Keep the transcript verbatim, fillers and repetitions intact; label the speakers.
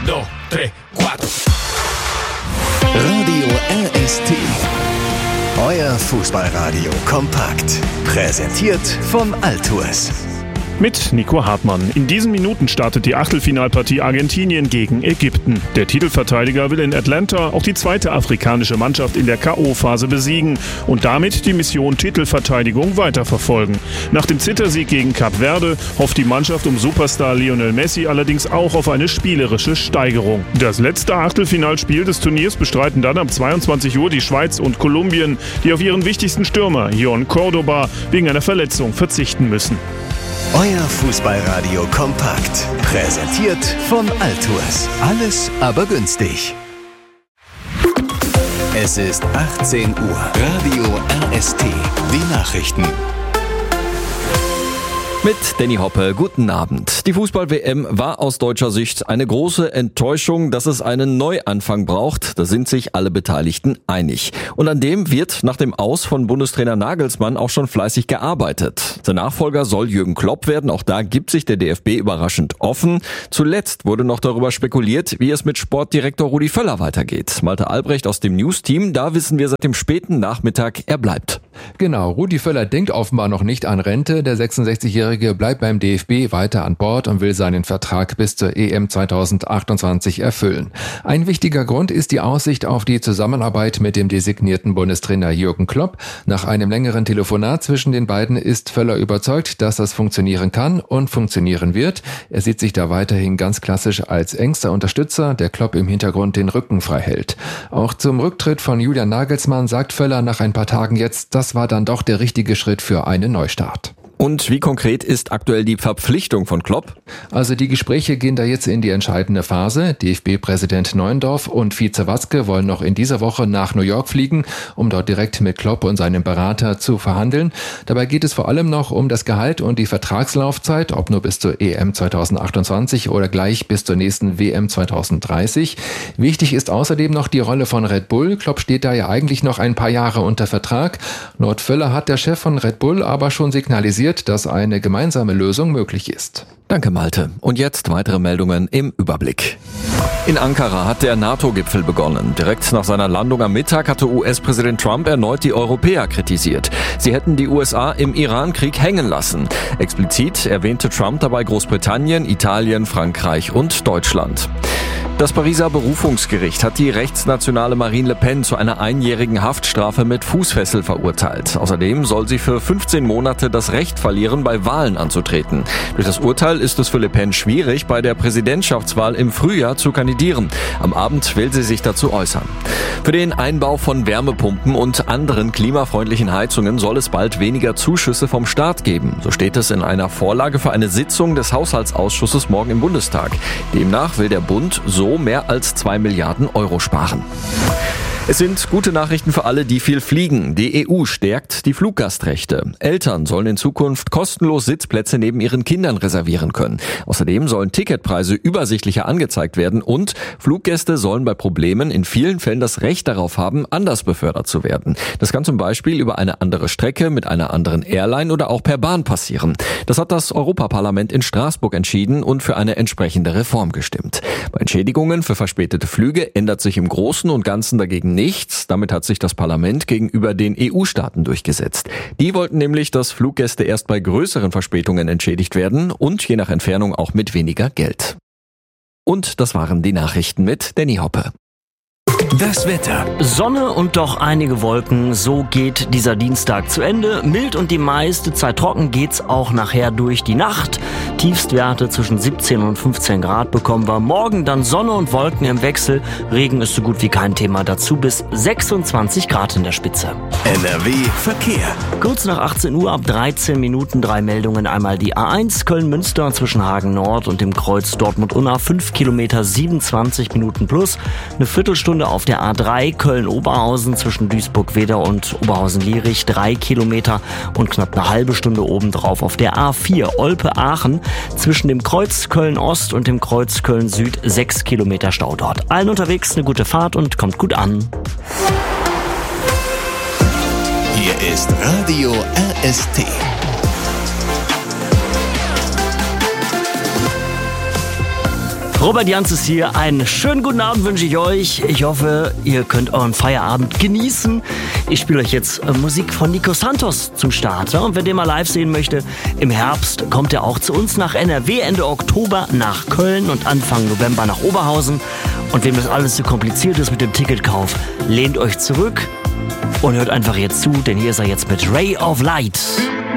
Speaker 1: dos, tres, cuatro.
Speaker 2: Radio R S T. Euer Fußballradio kompakt. Präsentiert von Altours.
Speaker 3: Mit Nico Hartmann. In diesen Minuten startet die Achtelfinalpartie Argentinien gegen Ägypten. Der Titelverteidiger will in Atlanta auch die zweite afrikanische Mannschaft in der K O-Phase besiegen und damit die Mission Titelverteidigung weiterverfolgen. Nach dem Zittersieg gegen Kap Verde hofft die Mannschaft um Superstar Lionel Messi allerdings auch auf eine spielerische Steigerung. Das letzte Achtelfinalspiel des Turniers bestreiten dann ab zweiundzwanzig Uhr die Schweiz und Kolumbien, die auf ihren wichtigsten Stürmer Jon Cordoba wegen einer Verletzung verzichten müssen.
Speaker 2: Euer Fußballradio kompakt. Präsentiert von Altours. Alles aber günstig. Es ist achtzehn Uhr. Radio R S T. Die Nachrichten.
Speaker 4: Mit Danny Hoppe, guten Abend. Die Fußball-W M war aus deutscher Sicht eine große Enttäuschung. Dass es einen Neuanfang braucht, da sind sich alle Beteiligten einig. Und an dem wird nach dem Aus von Bundestrainer Nagelsmann auch schon fleißig gearbeitet. Sein Nachfolger soll Jürgen Klopp werden. Auch da gibt sich der D F B überraschend offen. Zuletzt wurde noch darüber spekuliert, wie es mit Sportdirektor Rudi Völler weitergeht. Malte Albrecht aus dem News-Team, da wissen wir seit dem späten Nachmittag, er bleibt.
Speaker 5: Genau, Rudi Völler denkt offenbar noch nicht an Rente. Der sechsundsechzigjährige bleibt beim D F B weiter an Bord und will seinen Vertrag bis zur E M zweitausendachtundzwanzig erfüllen. Ein wichtiger Grund ist die Aussicht auf die Zusammenarbeit mit dem designierten Bundestrainer Jürgen Klopp. Nach einem längeren Telefonat zwischen den beiden ist Völler überzeugt, dass das funktionieren kann und funktionieren wird. Er sieht sich da weiterhin ganz klassisch als engster Unterstützer, der Klopp im Hintergrund den Rücken frei hält. Auch zum Rücktritt von Julian Nagelsmann sagt Völler nach ein paar Tagen jetzt, das war dann doch der richtige Schritt für einen Neustart.
Speaker 4: Und wie konkret ist aktuell die Verpflichtung von Klopp?
Speaker 5: Also die Gespräche gehen da jetzt in die entscheidende Phase. D F B-Präsident Neuendorf und Vize Watzke wollen noch in dieser Woche nach New York fliegen, um dort direkt mit Klopp und seinem Berater zu verhandeln. Dabei geht es vor allem noch um das Gehalt und die Vertragslaufzeit, ob nur bis zur E M zweitausendachtundzwanzig oder gleich bis zur nächsten W M zweitausenddreißig. Wichtig ist außerdem noch die Rolle von Red Bull. Klopp steht da ja eigentlich noch ein paar Jahre unter Vertrag. Laut Völler hat der Chef von Red Bull aber schon signalisiert, dass eine gemeinsame Lösung möglich ist.
Speaker 4: Danke, Malte. Und jetzt weitere Meldungen im Überblick. In Ankara hat der NATO-Gipfel begonnen. Direkt nach seiner Landung am Mittag hatte U S-Präsident Trump erneut die Europäer kritisiert. Sie hätten die U S A im Iran-Krieg hängen lassen. Explizit erwähnte Trump dabei Großbritannien, Italien, Frankreich und Deutschland. Das Pariser Berufungsgericht hat die rechtsnationale Marine Le Pen zu einer einjährigen Haftstrafe mit Fußfessel verurteilt. Außerdem soll sie für fünfzehn Monate das Recht verlieren, bei Wahlen anzutreten. Durch das Urteil ist es für Le Pen schwierig, bei der Präsidentschaftswahl im Frühjahr zu kandidieren. Am Abend will sie sich dazu äußern. Für den Einbau von Wärmepumpen und anderen klimafreundlichen Heizungen soll es bald weniger Zuschüsse vom Staat geben. So steht es in einer Vorlage für eine Sitzung des Haushaltsausschusses morgen im Bundestag. Demnach will der Bund so mehr als zwei Milliarden Euro sparen. Es sind gute Nachrichten für alle, die viel fliegen. Die E U stärkt die Fluggastrechte. Eltern sollen in Zukunft kostenlos Sitzplätze neben ihren Kindern reservieren können. Außerdem sollen Ticketpreise übersichtlicher angezeigt werden und Fluggäste sollen bei Problemen in vielen Fällen das Recht darauf haben, anders befördert zu werden. Das kann zum Beispiel über eine andere Strecke mit einer anderen Airline oder auch per Bahn passieren. Das hat das Europaparlament in Straßburg entschieden und für eine entsprechende Reform gestimmt. Bei Entschädigungen für verspätete Flüge ändert sich im Großen und Ganzen dagegen nichts. Damit hat sich das Parlament gegenüber den E U-Staaten durchgesetzt. Die wollten nämlich, dass Fluggäste erst bei größeren Verspätungen entschädigt werden und je nach Entfernung auch mit weniger Geld. Und das waren die Nachrichten mit Danny Hoppe.
Speaker 2: Das Wetter.
Speaker 6: Sonne und doch einige Wolken, so geht dieser Dienstag zu Ende. Mild und die meiste Zeit trocken geht's auch nachher durch die Nacht. Tiefstwerte zwischen siebzehn und fünfzehn Grad bekommen wir. Morgen dann Sonne und Wolken im Wechsel. Regen ist so gut wie kein Thema. Dazu bis sechsundzwanzig Grad in der Spitze.
Speaker 2: N R W Verkehr.
Speaker 6: Kurz nach achtzehn Uhr, ab dreizehn Minuten, drei Meldungen. Einmal die A eins Köln-Münster zwischen Hagen Nord und dem Kreuz Dortmund-Unna. fünf Kilometer, siebenundzwanzig Minuten plus. Eine Viertelstunde auf der A drei Köln-Oberhausen zwischen Duisburg-Wedau und Oberhausen-Lierich. drei Kilometer und knapp eine halbe Stunde obendrauf auf der A vier Olpe-Aachen zwischen dem Kreuz Köln-Ost und dem Kreuz Köln-Süd. sechs Kilometer Stau dort. Allen unterwegs eine gute Fahrt und kommt gut an.
Speaker 2: Hier ist Radio R S T.
Speaker 6: Robert Janz ist hier. Einen schönen guten Abend wünsche ich euch. Ich hoffe, ihr könnt euren Feierabend genießen. Ich spiele euch jetzt Musik von Nico Santos zum Start. Und wer den mal live sehen möchte, im Herbst kommt er auch zu uns nach N R W, Ende Oktober nach Köln und Anfang November nach Oberhausen. Und wem das alles zu kompliziert ist mit dem Ticketkauf, lehnt euch zurück und hört einfach jetzt zu, denn hier ist er jetzt mit Ray of Light.